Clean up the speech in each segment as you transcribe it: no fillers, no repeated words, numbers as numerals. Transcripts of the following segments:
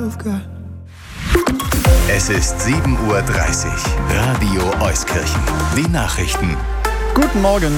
Es ist 7:30 Uhr. Radio Euskirchen. Die Nachrichten. Guten Morgen.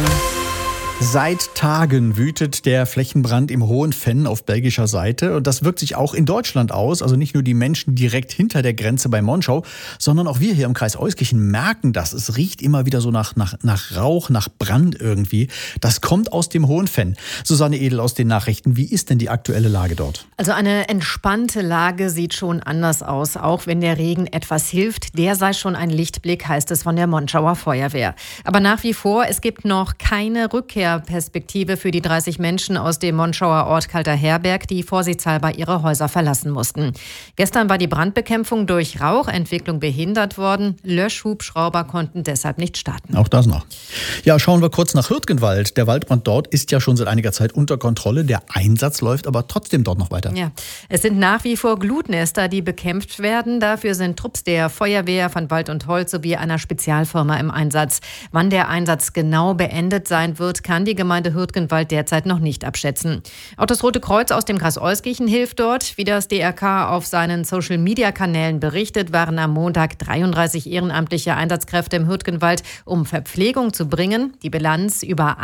Seit Tagen wütet der Flächenbrand im Hohenfenn auf belgischer Seite. Und das wirkt sich auch in Deutschland aus. Also nicht nur die Menschen direkt hinter der Grenze bei Monschau, sondern auch wir hier im Kreis Euskirchen merken das. Es riecht immer wieder so nach Rauch, nach Brand irgendwie. Das kommt aus dem Hohenfenn. Susanne Edel aus den Nachrichten. Wie ist denn die aktuelle Lage dort? Also eine entspannte Lage sieht schon anders aus, auch wenn der Regen etwas hilft. Der sei schon ein Lichtblick, heißt es von der Monschauer Feuerwehr. Aber nach wie vor, es gibt noch keine Rückkehrperspektive für die 30 Menschen aus dem Monschauer Ort Kalter Herberg, die vorsichtshalber ihre Häuser verlassen mussten. Gestern war die Brandbekämpfung durch Rauchentwicklung behindert worden. Löschhubschrauber konnten deshalb nicht starten. Auch das noch. Ja, schauen wir kurz nach Hürtgenwald. Der Waldbrand dort ist ja schon seit einiger Zeit unter Kontrolle. Der Einsatz läuft aber trotzdem dort noch weiter. Ja, es sind nach wie vor Glutnester, die bekämpft werden. Dafür sind Trupps der Feuerwehr von Wald und Holz sowie einer Spezialfirma im Einsatz. Wann der Einsatz genau beendet sein wird, kann die Gemeinde Hürtgenwald derzeit noch nicht abschätzen. Auch das Rote Kreuz aus dem Kreis Euskirchen hilft dort. Wie das DRK auf seinen Social-Media-Kanälen berichtet, waren am Montag 33 ehrenamtliche Einsatzkräfte im Hürtgenwald, um Verpflegung zu bringen. Die Bilanz: über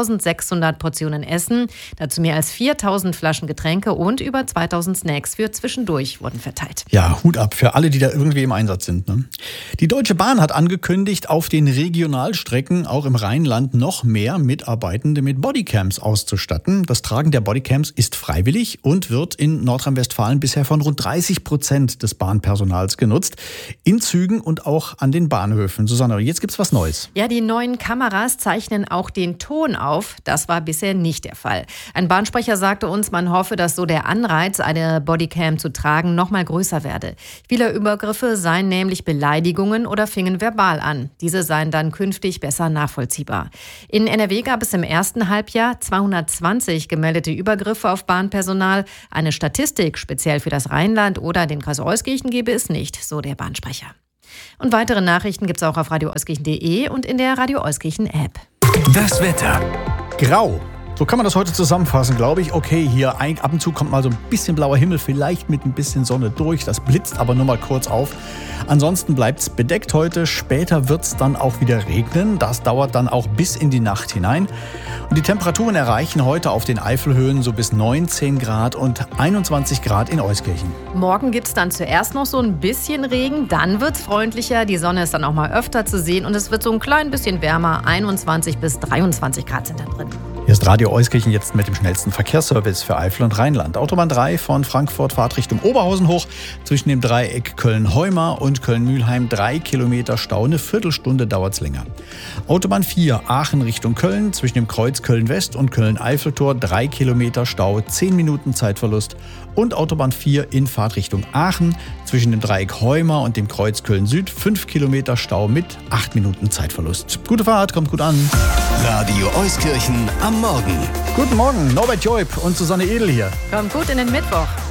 1600 Portionen Essen, dazu mehr als 4000 Flaschen Getränke und über 2000 Snacks für zwischendurch wurden verteilt. Ja, Hut ab für alle, die da irgendwie im Einsatz sind. Ne? Die Deutsche Bahn hat angekündigt, auf den Regionalstrecken, auch im Rheinland, noch mehr Mitarbeitende mit Bodycams auszustatten. Das Tragen der Bodycams ist freiwillig und wird in Nordrhein-Westfalen bisher von rund 30% des Bahnpersonals genutzt. In Zügen und auch an den Bahnhöfen. Susanne, jetzt gibt's was Neues. Ja, die neuen Kameras zeichnen auch den Ton auf. Das war bisher nicht der Fall. Ein Bahnsprecher sagte uns, man hoffe, dass so der Anreiz, eine Bodycam zu tragen, noch mal größer werde. Viele Übergriffe seien nämlich Beleidigungen oder fingen verbal an. Diese seien dann künftig besser nachvollziehbar. In NRW gab es im ersten Halbjahr 220 gemeldete Übergriffe auf Bahnpersonal. Eine Statistik speziell für das Rheinland oder den Kreis Euskirchen gebe es nicht, so der Bahnsprecher. Und weitere Nachrichten gibt es auch auf radioeuskirchen.de und in der Radio Euskirchen App. Das Wetter. Grau. So kann man das heute zusammenfassen, glaube ich. Okay, hier ab und zu kommt mal so ein bisschen blauer Himmel, vielleicht mit ein bisschen Sonne durch. Das blitzt aber nur mal kurz auf. Ansonsten bleibt es bedeckt heute. Später wird es dann auch wieder regnen. Das dauert dann auch bis in die Nacht hinein. Und die Temperaturen erreichen heute auf den Eifelhöhen so bis 19 Grad und 21 Grad in Euskirchen. Morgen gibt es dann zuerst noch so ein bisschen Regen, dann wird es freundlicher. Die Sonne ist dann auch mal öfter zu sehen und es wird so ein klein bisschen wärmer. 21 bis 23 Grad sind da drin. Hier ist Radio Euskirchen jetzt mit dem schnellsten Verkehrsservice für Eifel und Rheinland. Autobahn 3 von Frankfurt Fahrtrichtung Oberhausen hoch. Zwischen dem Dreieck Köln-Heumar und Köln-Mühlheim 3 Kilometer Stau. Eine Viertelstunde dauert es länger. Autobahn 4 Aachen Richtung Köln. Zwischen dem Kreuz Köln-West und Köln-Eiffeltor 3 Kilometer Stau. 10 Minuten Zeitverlust. Und Autobahn 4 in Fahrtrichtung Aachen. Zwischen dem Dreieck Heumar und dem Kreuz Köln-Süd 5 Kilometer Stau mit 8 Minuten Zeitverlust. Gute Fahrt, kommt gut an. Radio Euskirchen am Morgen. Guten Morgen, Norbert Joib und Susanne Edel hier. Kommt gut in den Mittwoch.